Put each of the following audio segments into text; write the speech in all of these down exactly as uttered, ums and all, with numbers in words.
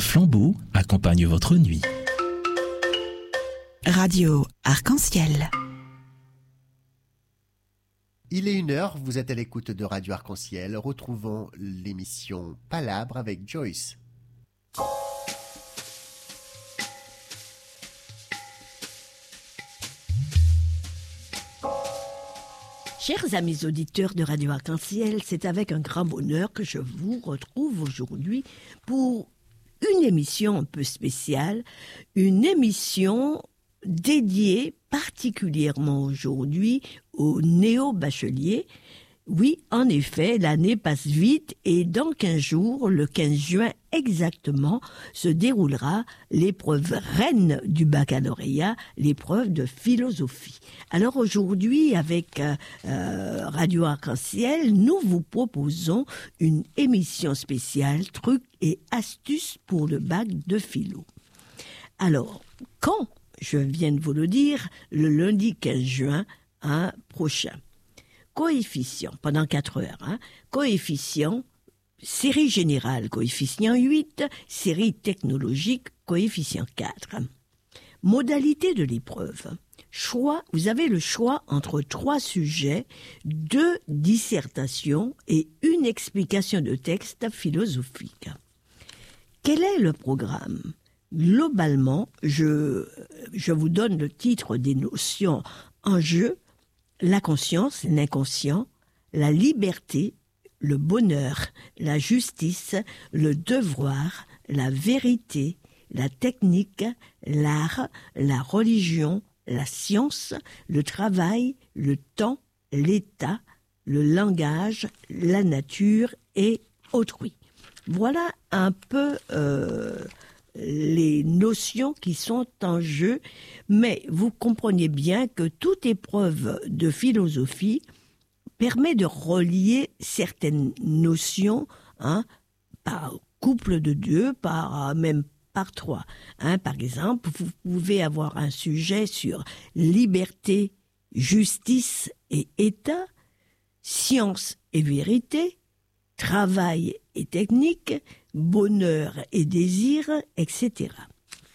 flambeau accompagne votre nuit. Radio Arc-en-Ciel. Il est une heure, vous êtes à l'écoute de Radio Arc-en-Ciel. Retrouvons l'émission Palabre avec Joyce. Chers amis auditeurs de Radio Arc-en-Ciel, c'est avec un grand bonheur que je vous retrouve aujourd'hui pour une émission un peu spéciale, une émission dédiée particulièrement aujourd'hui aux néo-bacheliers. Oui, en effet, l'année passe vite et dans quinze jours, le quinze juin exactement, se déroulera l'épreuve reine du baccalauréat, l'épreuve de philosophie. Alors aujourd'hui, avec euh, euh, Radio Arc-en-Ciel, nous vous proposons une émission spéciale trucs et astuces pour le bac de philo. Alors, quand, je viens de vous le dire, le lundi quinze juin hein, prochain. Coefficient, pendant quatre heures, hein, coefficient, série générale, coefficient huit, série technologique, coefficient quatre. Modalité de l'épreuve. Choix, vous avez le choix entre trois sujets, deux dissertations et une explication de texte philosophique. Quel est le programme ? Globalement, je, je vous donne le titre des notions en jeu. La conscience, l'inconscient, la liberté, le bonheur, la justice, le devoir, la vérité, la technique, l'art, la religion, la science, le travail, le temps, l'état, le langage, la nature et autrui. Voilà un peu euh, les notions qui sont en jeu, mais vous comprenez bien que toute épreuve de philosophie permet de relier certaines notions hein, par couple de deux, par même par trois. Hein, par exemple, vous pouvez avoir un sujet sur liberté, justice et état, science et vérité, travail et technique, bonheur et désir, et cetera.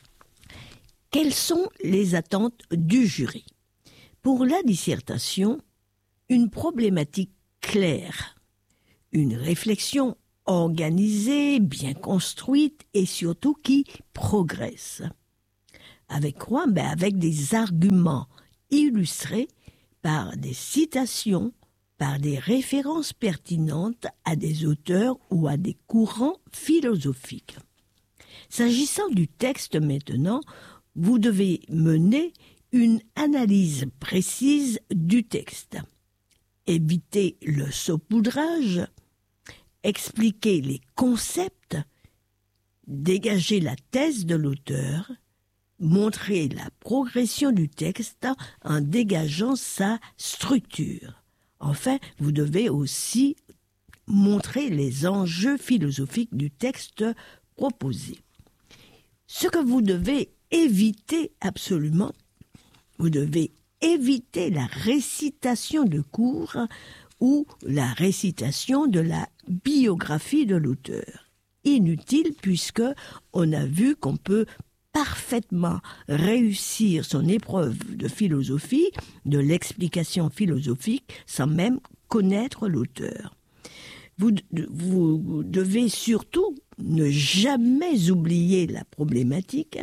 Quelles sont les attentes du jury ? Pour la dissertation, une problématique claire, une réflexion organisée, bien construite et surtout qui progresse. Avec quoi ? Ben avec des arguments illustrés par des citations, par des références pertinentes à des auteurs ou à des courants philosophiques. S'agissant du texte maintenant, vous devez mener une analyse précise du texte, éviter le saupoudrage, expliquer les concepts, dégager la thèse de l'auteur, montrer la progression du texte en dégageant sa structure. Enfin, vous devez aussi montrer les enjeux philosophiques du texte proposé. Ce que vous devez éviter absolument, vous devez éviter la récitation de cours ou la récitation de la biographie de l'auteur. Inutile puisque on a vu qu'on peut parfaitement réussir son épreuve de philosophie, de l'explication philosophique, sans même connaître l'auteur. Vous, vous devez surtout ne jamais oublier la problématique.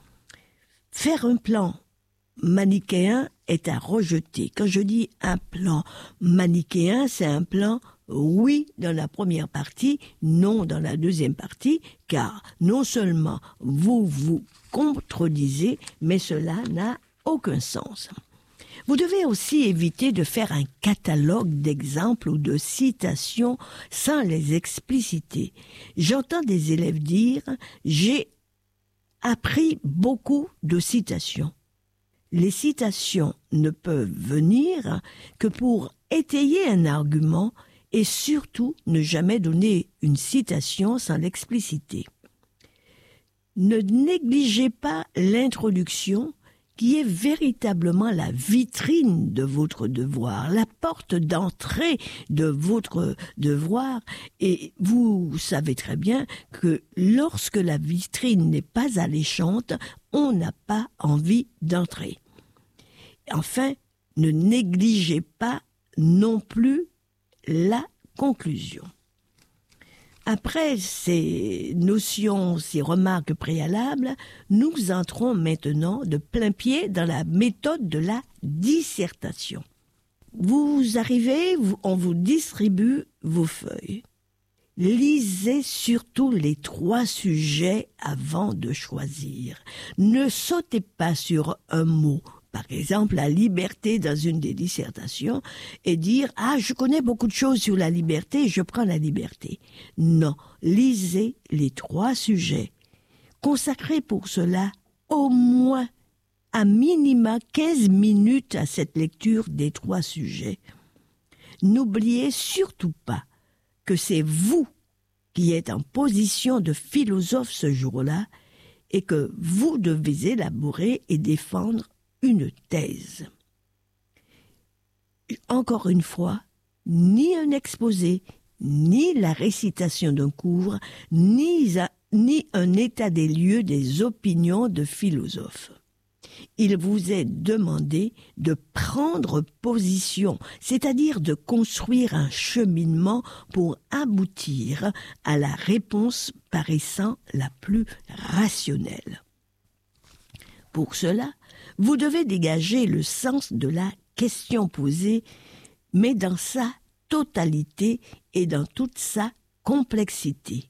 Faire un plan manichéen est à rejeter. Quand je dis un plan manichéen, c'est un plan oui dans la première partie, non dans la deuxième partie, car non seulement vous vous contredisez, mais cela n'a aucun sens. Vous devez aussi éviter de faire un catalogue d'exemples ou de citations sans les expliciter. J'entends des élèves dire « j'ai appris beaucoup de citations ». Les citations ne peuvent venir que pour étayer un argument et surtout ne jamais donner une citation sans l'expliciter. Ne négligez pas l'introduction qui est véritablement la vitrine de votre devoir, la porte d'entrée de votre devoir. Et vous savez très bien que lorsque la vitrine n'est pas alléchante, on n'a pas envie d'entrer. Enfin, ne négligez pas non plus la conclusion. Après ces notions, ces remarques préalables, nous entrons maintenant de plein pied dans la méthode de la dissertation. Vous arrivez, vous, on vous distribue vos feuilles. Lisez surtout les trois sujets avant de choisir. Ne sautez pas sur un mot. Par exemple, la liberté dans une des dissertations et dire « Ah, je connais beaucoup de choses sur la liberté, je prends la liberté. » Non, lisez les trois sujets. Consacrez pour cela au moins, à minima quinze minutes à cette lecture des trois sujets. N'oubliez surtout pas que c'est vous qui êtes en position de philosophe ce jour-là et que vous devez élaborer et défendre une thèse. Encore une fois, ni un exposé, ni la récitation d'un cours, ni, a, ni un état des lieux des opinions de philosophes. Il vous est demandé de prendre position, c'est-à-dire de construire un cheminement pour aboutir à la réponse paraissant la plus rationnelle. Pour cela, vous devez dégager le sens de la question posée, mais dans sa totalité et dans toute sa complexité.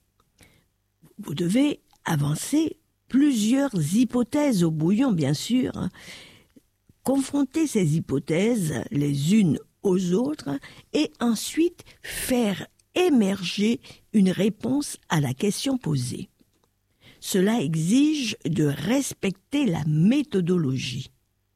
Vous devez avancer plusieurs hypothèses au bouillon, bien sûr. Confronter ces hypothèses les unes aux autres et ensuite faire émerger une réponse à la question posée. Cela exige de respecter la méthodologie.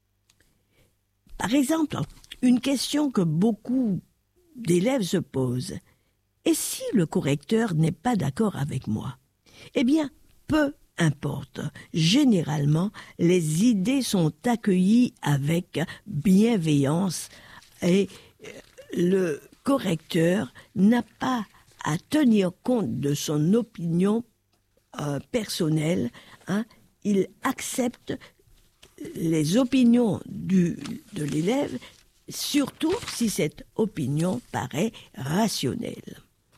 Par exemple, une question que beaucoup d'élèves se posent. Et si le correcteur n'est pas d'accord avec moi? Eh bien, peu importe. Généralement, les idées sont accueillies avec bienveillance et le correcteur n'a pas à tenir compte de son opinion euh, personnelle. Hein. Il accepte les opinions du, de l'élève, surtout si cette opinion paraît rationnelle.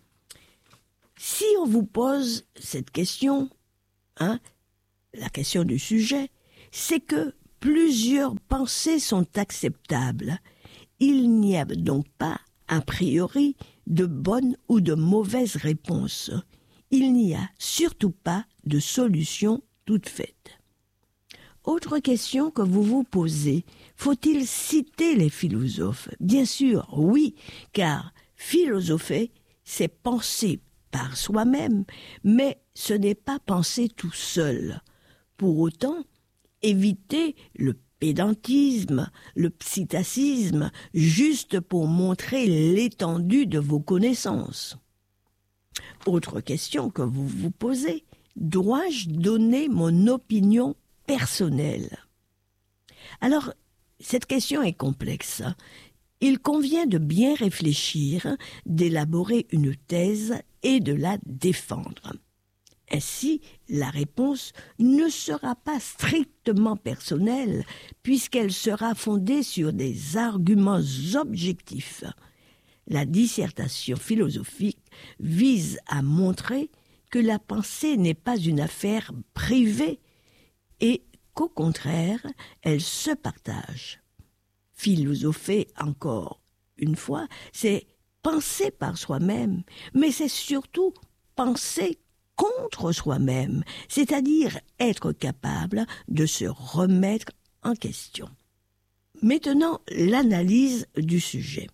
Si on vous pose cette question, hein, la question du sujet, c'est que plusieurs pensées sont acceptables. Il n'y a donc pas, a priori, de bonnes ou de mauvaises réponses. Il n'y a surtout pas de solution toute faite. Autre question que vous vous posez, faut-il citer les philosophes? Bien sûr, oui, car philosopher, c'est penser par soi-même, mais ce n'est pas penser tout seul. Pour autant, évitez le pédantisme, le psittacisme, juste pour montrer l'étendue de vos connaissances. Autre question que vous vous posez, dois-je donner mon opinion personnelle? Alors, cette question est complexe. Il convient de bien réfléchir, d'élaborer une thèse et de la défendre. Ainsi, la réponse ne sera pas strictement personnelle, puisqu'elle sera fondée sur des arguments objectifs. La dissertation philosophique vise à montrer que la pensée n'est pas une affaire privée et qu'au contraire, elle se partage. Philosopher, encore une fois, c'est penser par soi-même, mais c'est surtout penser contre soi-même, c'est-à-dire être capable de se remettre en question. Maintenant, l'analyse du sujet.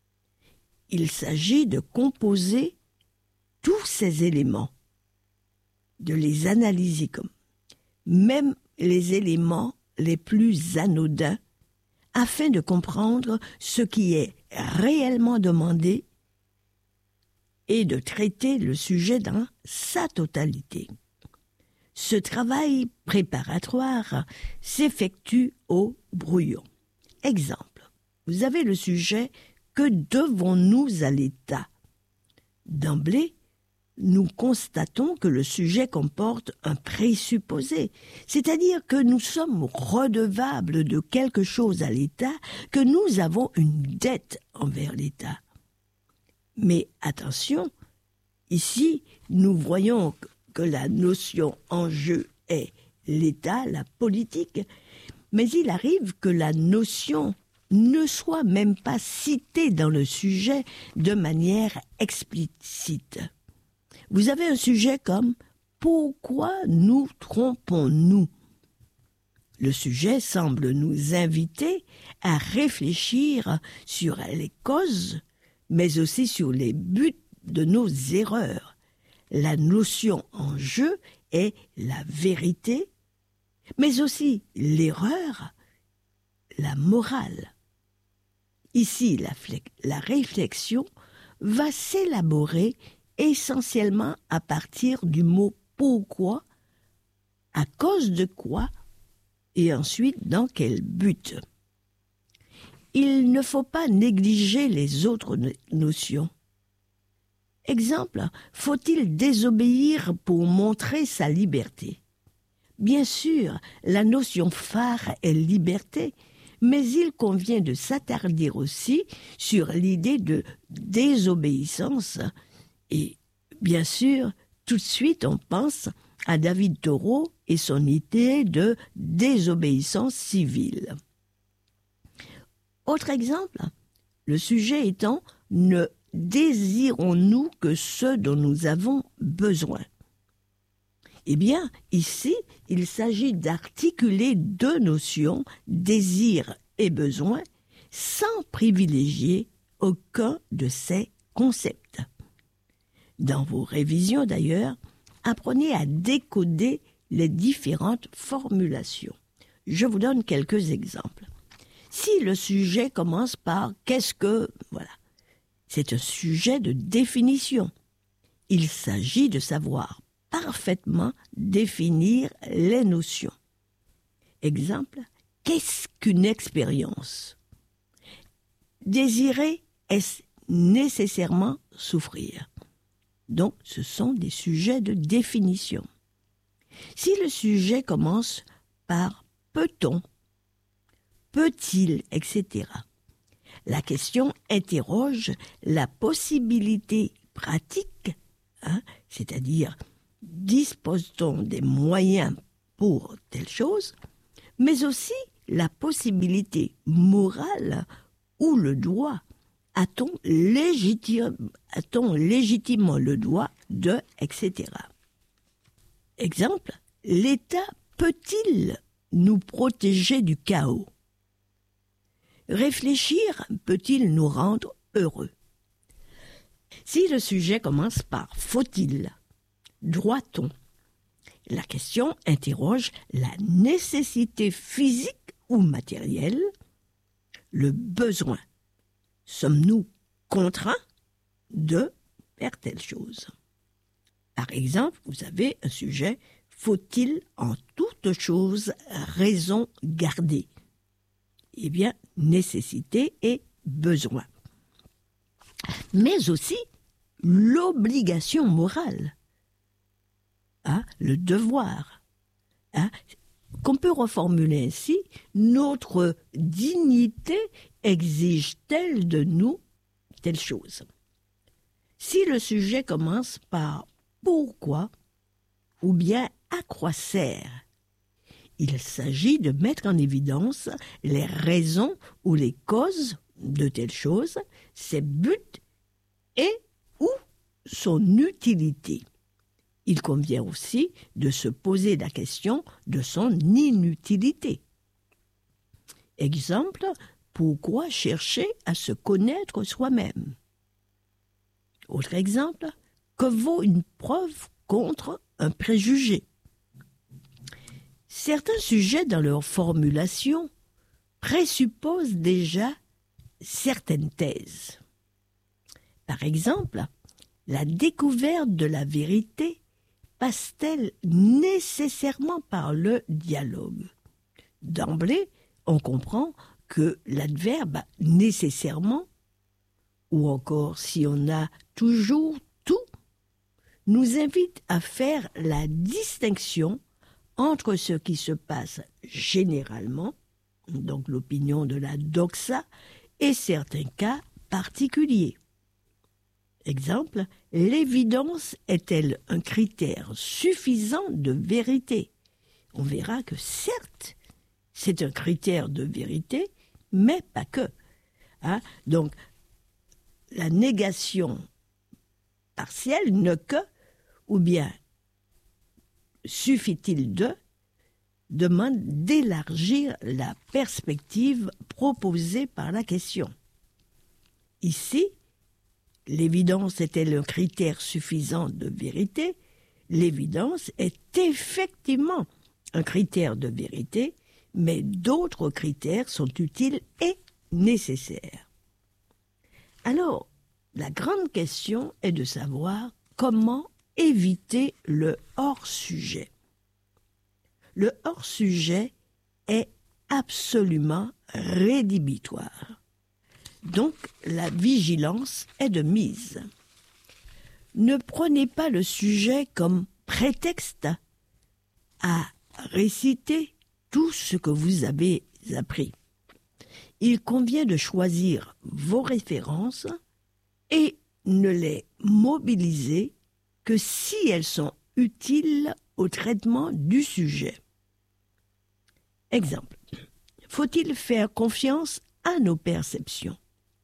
Il s'agit de composer tous ces éléments, de les analyser comme même les éléments les plus anodins, afin de comprendre ce qui est réellement demandé et de traiter le sujet dans sa totalité. Ce travail préparatoire s'effectue au brouillon. Exemple, vous avez le sujet « Que devons-nous à l'État ?» D'emblée, nous constatons que le sujet comporte un présupposé, c'est-à-dire que nous sommes redevables de quelque chose à l'État, que nous avons une dette envers l'État. Mais attention, ici, nous voyons que la notion en jeu est l'État, la politique, mais il arrive que la notion ne soit même pas citée dans le sujet de manière explicite. Vous avez un sujet comme « Pourquoi nous trompons-nous » Le sujet semble nous inviter à réfléchir sur les causes, mais aussi sur les buts de nos erreurs. La notion en jeu est la vérité, mais aussi l'erreur, la morale. Ici, la, la réflexion va s'élaborer essentiellement à partir du mot « pourquoi », à cause de quoi, et ensuite dans quel but. Il ne faut pas négliger les autres notions. Exemple, faut-il désobéir pour montrer sa liberté? Bien sûr, la notion phare est liberté, mais il convient de s'attarder aussi sur l'idée de désobéissance. Et bien sûr, tout de suite, on pense à David Thoreau et son idée de désobéissance civile. Autre exemple, le sujet étant « Ne désirons-nous que ce dont nous avons besoin ?» Eh bien, ici, il s'agit d'articuler deux notions, désir et besoin, sans privilégier aucun de ces concepts. Dans vos révisions d'ailleurs, apprenez à décoder les différentes formulations. Je vous donne quelques exemples. Si le sujet commence par « qu'est-ce que… » voilà, c'est un sujet de définition. Il s'agit de savoir parfaitement définir les notions. Exemple, qu'est-ce qu'une expérience? Désirer, est-ce nécessairement souffrir? Donc, ce sont des sujets de définition. Si le sujet commence par « peut-on »,« peut-il », et cetera, la question interroge la possibilité pratique, hein, c'est-à-dire dispose-t-on des moyens pour telle chose, mais aussi la possibilité morale ou le droit. A-t-on légitime, a-t-on légitimement le droit de, et cetera. Exemple, l'État peut-il nous protéger du chaos? Réfléchir peut-il nous rendre heureux? Si le sujet commence par « faut-il », « doit-on », la question interroge la nécessité physique ou matérielle, le besoin. Sommes-nous contraints de faire telle chose? Par exemple, vous avez un sujet « faut-il en toute chose raison garder ?» Eh bien, nécessité et besoin. Mais aussi l'obligation morale. Hein, le devoir, hein, qu'on peut reformuler ainsi, notre dignité exige-t-elle de nous telle chose? Si le sujet commence par « pourquoi » ou bien « à quoi sert », il s'agit de mettre en évidence les raisons ou les causes de telle chose, ses buts et ou son utilité. Il convient aussi de se poser la question de son inutilité. Exemple, pourquoi chercher à se connaître soi-même? Autre exemple, que vaut une preuve contre un préjugé? Certains sujets dans leur formulation présupposent déjà certaines thèses. Par exemple, la découverte de la vérité passe-t-elle nécessairement par le dialogue ? D'emblée, on comprend que l'adverbe nécessairement, ou encore si on a toujours tout, nous invite à faire la distinction entre ce qui se passe généralement, donc l'opinion de la doxa, et certains cas particuliers. Exemple, l'évidence est-elle un critère suffisant de vérité ? On verra que certes, c'est un critère de vérité, mais pas que. Hein? Donc, la négation partielle ne que, ou bien suffit-il de, demande d'élargir la perspective proposée par la question. Ici, l'évidence est-elle un critère suffisant de vérité ? L'évidence est effectivement un critère de vérité, mais d'autres critères sont utiles et nécessaires. Alors, la grande question est de savoir comment éviter le hors-sujet. Le hors-sujet est absolument rédhibitoire. Donc, la vigilance est de mise. Ne prenez pas le sujet comme prétexte à réciter tout ce que vous avez appris. Il convient de choisir vos références et ne les mobiliser que si elles sont utiles au traitement du sujet. Exemple. Faut-il faire confiance à nos perceptions ?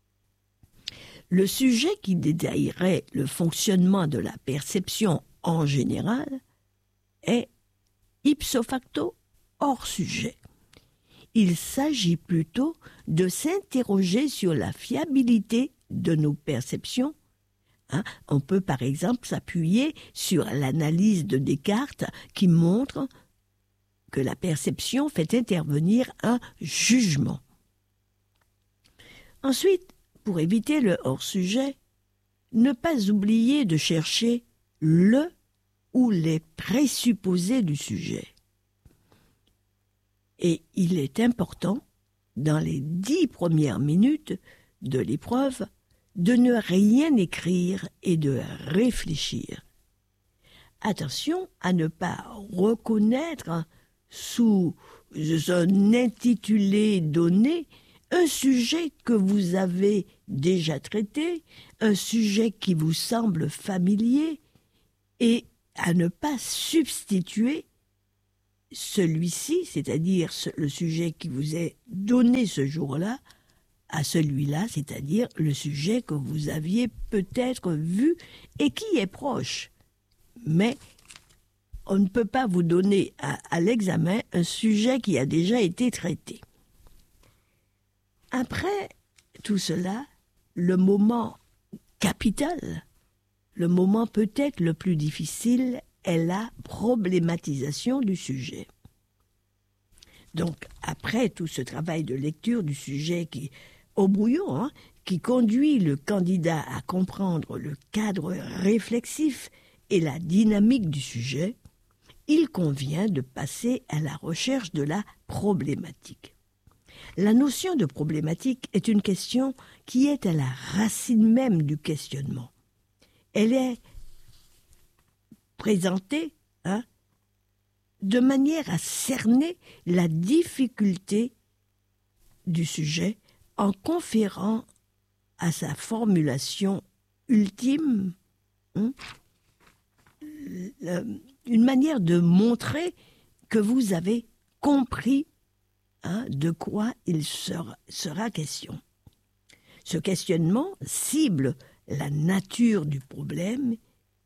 Le sujet qui détaillerait le fonctionnement de la perception en général est ipso facto hors sujet. Il s'agit plutôt de s'interroger sur la fiabilité de nos perceptions. Hein, on peut par exemple s'appuyer sur l'analyse de Descartes qui montre que la perception fait intervenir un jugement. Ensuite, pour éviter le hors-sujet, ne pas oublier de chercher le ou les présupposés du sujet. Et il est important, dans les dix premières minutes de l'épreuve, de ne rien écrire et de réfléchir. Attention à ne pas reconnaître sous un intitulé donné un sujet que vous avez déjà traité, un sujet qui vous semble familier, et à ne pas substituer celui-ci, c'est-à-dire le sujet qui vous est donné ce jour-là, à celui-là, c'est-à-dire le sujet que vous aviez peut-être vu et qui est proche. Mais on ne peut pas vous donner à, à l'examen un sujet qui a déjà été traité. Après tout cela, le moment capital, le moment peut-être le plus difficile est la problématisation du sujet. Donc, après tout ce travail de lecture du sujet qui, au brouillon, hein, qui conduit le candidat à comprendre le cadre réflexif et la dynamique du sujet, il convient de passer à la recherche de la problématique. La notion de problématique est une question qui est à la racine même du questionnement. Elle est présentée hein, de manière à cerner la difficulté du sujet en conférant à sa formulation ultime hein, une manière de montrer que vous avez compris hein, de quoi il sera, sera question. Ce questionnement cible la nature du problème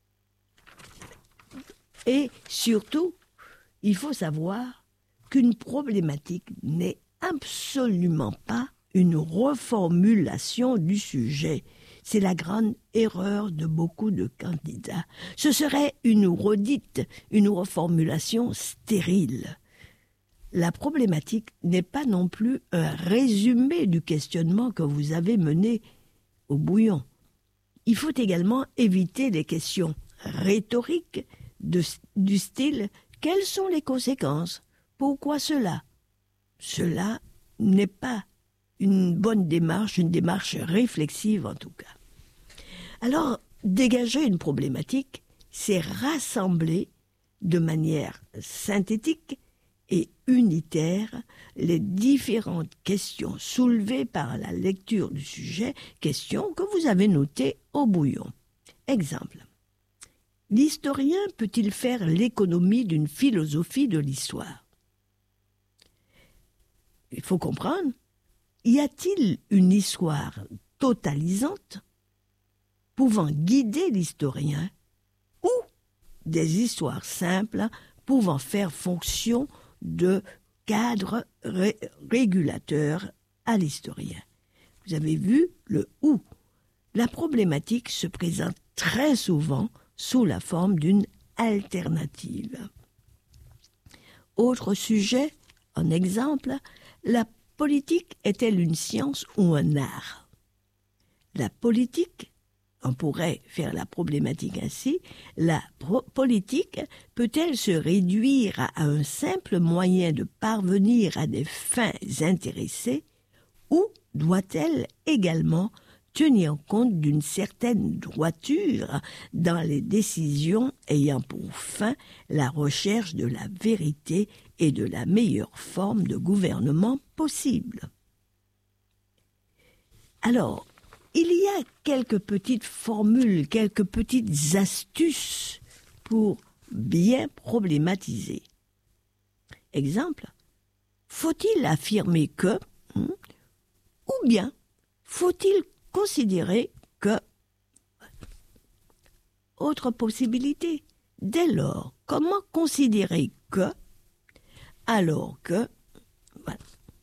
et surtout, il faut savoir qu'une problématique n'est absolument pas une reformulation du sujet. C'est la grande erreur de beaucoup de candidats. Ce serait une redite, une reformulation stérile. La problématique n'est pas non plus un résumé du questionnement que vous avez mené au bouillon. Il faut également éviter les questions rhétoriques de, du style « Quelles sont les conséquences ? Pourquoi cela ?» Cela n'est pas une bonne démarche, une démarche réflexive en tout cas. Alors, dégager une problématique, c'est rassembler de manière synthétique et unitaire les différentes questions soulevées par la lecture du sujet, questions que vous avez notées au bouillon. Exemple. L'historien peut-il faire l'économie d'une philosophie de l'histoire ? Il faut comprendre, y a-t-il une histoire totalisante pouvant guider l'historien ou des histoires simples pouvant faire fonction de cadre ré- régulateur à l'historien? Vous avez vu le « ou ». La problématique se présente très souvent sous la forme d'une alternative. Autre sujet, en exemple, la politique est-elle une science ou un art ? La politique, on pourrait faire la problématique ainsi, la pro- politique peut-elle se réduire à un simple moyen de parvenir à des fins intéressées ou doit-elle également tenir compte d'une certaine droiture dans les décisions ayant pour fin la recherche de la vérité et de la meilleure forme de gouvernement possible. Alors, il y a quelques petites formules, quelques petites astuces pour bien problématiser. Exemple, faut-il affirmer que, hein, ou bien faut-il considérer que... Autre possibilité, dès lors, comment considérer que, alors que, voilà.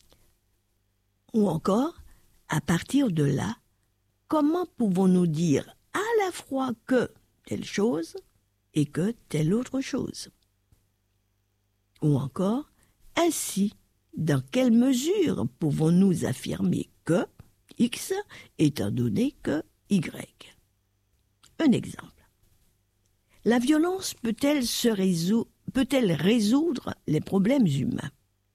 Ou encore, à partir de là, comment pouvons-nous dire à la fois que telle chose et que telle autre chose? Ou encore, ainsi, dans quelle mesure pouvons-nous affirmer que X étant donné que Y? Un exemple. La violence peut-elle se résou- peut-elle résoudre les problèmes humains?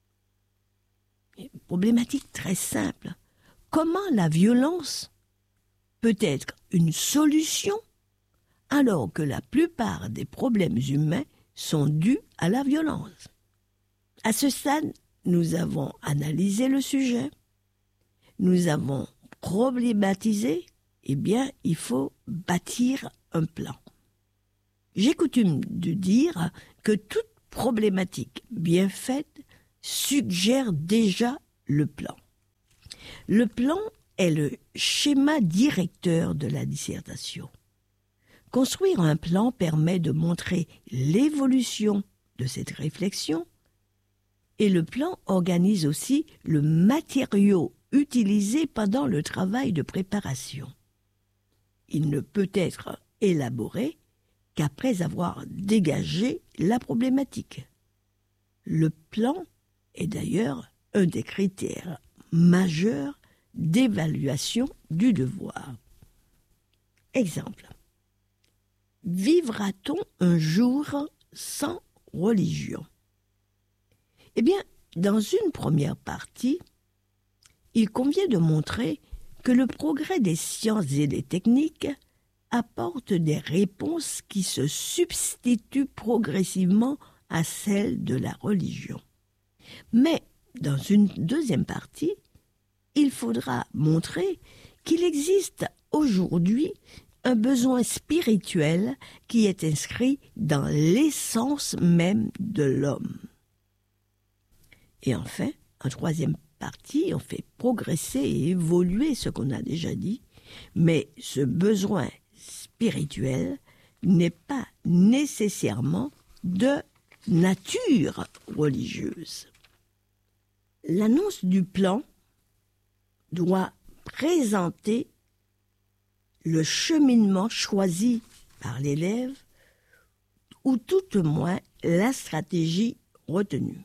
Une problématique très simple. Comment la violence peut être une solution alors que la plupart des problèmes humains sont dus à la violence? À ce stade, nous avons analysé le sujet, nous avons problématisé, eh bien, il faut bâtir un plan. J'ai coutume de dire que toute problématique bien faite suggère déjà le plan. Le plan est le schéma directeur de la dissertation. Construire un plan permet de montrer l'évolution de cette réflexion et le plan organise aussi le matériau utilisé pendant le travail de préparation. Il ne peut être élaboré qu'après avoir dégagé la problématique. Le plan est d'ailleurs un des critères majeurs d'évaluation du devoir. Exemple. Vivra-t-on un jour sans religion? Eh bien, dans une première partie, il convient de montrer que le progrès des sciences et des techniques apporte des réponses qui se substituent progressivement à celles de la religion. Mais, dans une deuxième partie, il faudra montrer qu'il existe aujourd'hui un besoin spirituel qui est inscrit dans l'essence même de l'homme. Et enfin, en troisième partie, on fait progresser et évoluer ce qu'on a déjà dit, mais ce besoin spirituel n'est pas nécessairement de nature religieuse. L'annonce du plan doit présenter le cheminement choisi par l'élève ou tout au moins la stratégie retenue.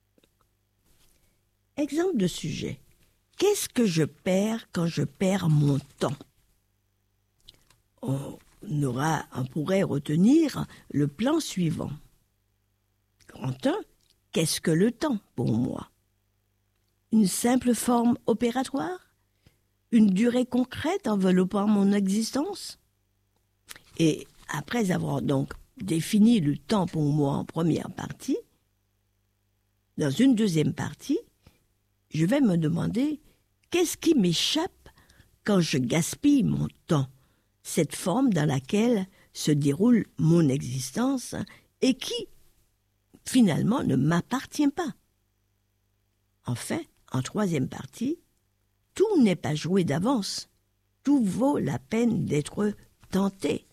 Exemple de sujet. Qu'est-ce que je perds quand je perds mon temps? On on, aura, on pourrait retenir le plan suivant. Grand un, qu'est-ce que le temps pour moi? Une simple forme opératoire? Une durée concrète enveloppant mon existence? Et après avoir donc défini le temps pour moi en première partie, dans une deuxième partie, je vais me demander qu'est-ce qui m'échappe quand je gaspille mon temps, cette forme dans laquelle se déroule mon existence et qui, finalement, ne m'appartient pas. Enfin, en troisième partie, tout n'est pas joué d'avance. Tout vaut la peine d'être tenté.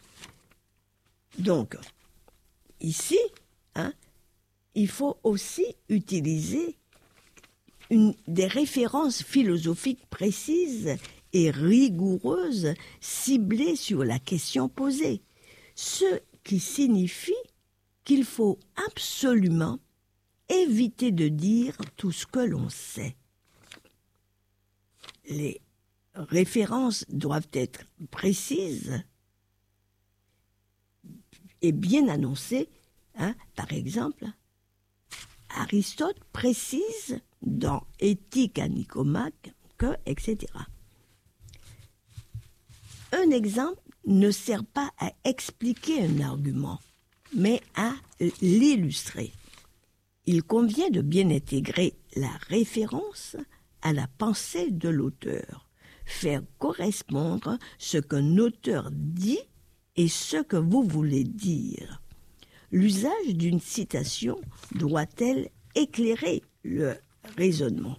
Donc, ici, hein, il faut aussi utiliser une, des références philosophiques précises et rigoureuses, ciblées sur la question posée. Ce qui signifie qu'il faut absolument éviter de dire tout ce que l'on sait. Les références doivent être précises et bien annoncées. Hein, par exemple, Aristote précise dans Éthique à Nicomaque que, et cetera. Un exemple ne sert pas à expliquer un argument, mais à l'illustrer. Il convient de bien intégrer la référence à la pensée de l'auteur, faire correspondre ce qu'un auteur dit et ce que vous voulez dire. L'usage d'une citation doit-elle éclairer le raisonnement?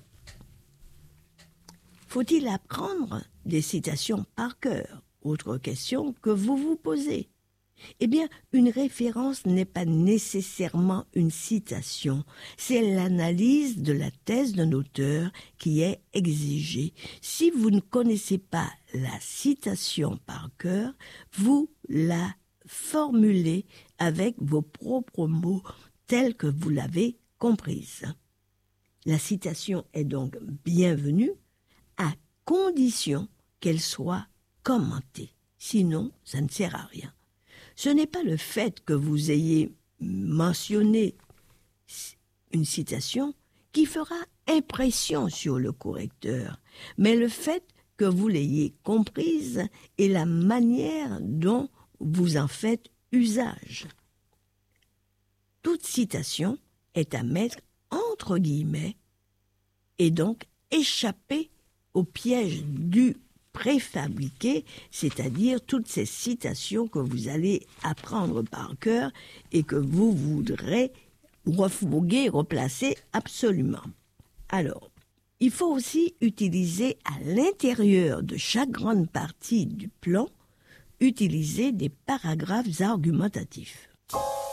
Faut-il apprendre des citations par cœur? Autre question que vous vous posez. Eh bien, une référence n'est pas nécessairement une citation, c'est l'analyse de la thèse d'un auteur qui est exigée. Si vous ne connaissez pas la citation par cœur, vous la formulez avec vos propres mots tels que vous l'avez comprise. La citation est donc bienvenue à condition qu'elle soit commentée. Sinon, ça ne sert à rien. Ce n'est pas le fait que vous ayez mentionné une citation qui fera impression sur le correcteur, mais le fait que vous l'ayez comprise et la manière dont vous en faites usage. Toute citation est à mettre entre guillemets et donc échapper au piège du préfabriqué, c'est-à-dire toutes ces citations que vous allez apprendre par cœur et que vous voudrez refourguer, replacer absolument. Alors, il faut aussi utiliser à l'intérieur de chaque grande partie du plan, utiliser des paragraphes argumentatifs.